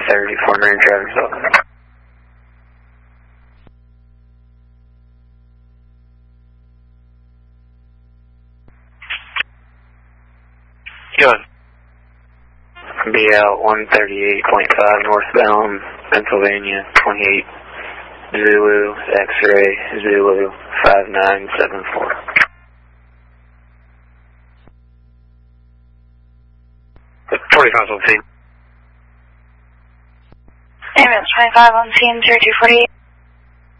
130, Fort Marine traffic stop. Good. Be out 138.5 northbound, Pennsylvania, 28 Zulu, X-ray, Zulu, 5974. The 25 on scene. Ambulance 25 on scene, 0248.